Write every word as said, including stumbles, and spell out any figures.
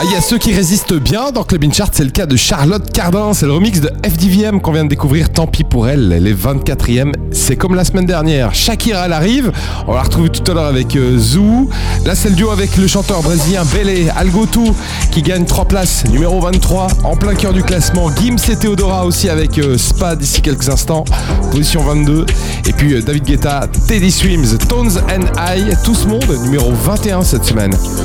Ah, il y a ceux qui résistent bien dans Club In Chart, c'est le cas de Charlotte Cardin, c'est le remix de F D V M qu'on vient de découvrir, tant pis pour elle, elle est vingt-quatrième, c'est comme la semaine dernière, Shakira elle arrive, on la retrouve tout à l'heure avec euh, Zou, là c'est le duo avec le chanteur brésilien Belé Algotu qui gagne trois places, numéro vingt-trois, en plein cœur du classement, Gims et Theodora aussi avec euh, Spa d'ici quelques instants, position vingt-deux, et puis euh, David Guetta, Teddy Swims, Tones and I, tout ce monde, numéro vingt et un cette semaine.